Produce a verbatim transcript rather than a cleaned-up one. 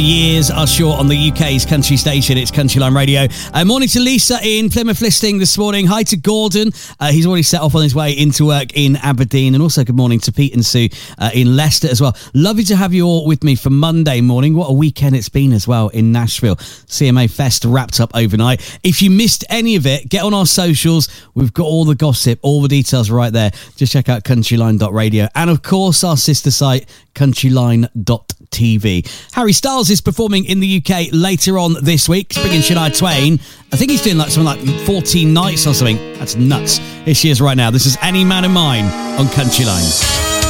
Years are short on the U K's country station. It's Countryline Radio. Uh, morning to Lisa in Plymouth Listing this morning. Hi to Gordon. Uh, he's already set off on his way into work in Aberdeen. And also good morning to Pete and Sue uh, in Leicester as well. Lovely to have you all with me for Monday morning. What a weekend it's been as well in Nashville. C M A Fest wrapped up overnight. If you missed any of it, get on our socials. We've got all the gossip, all the details right there. Just check out countryline dot radio. And of course, our sister site, countryline dot t v. Harry Styles is performing in the U K later on this week. He's bringing Shania Twain. I think he's doing like something like fourteen nights or something. That's nuts. Here she is right now. This is Any Man of Mine on Countryline.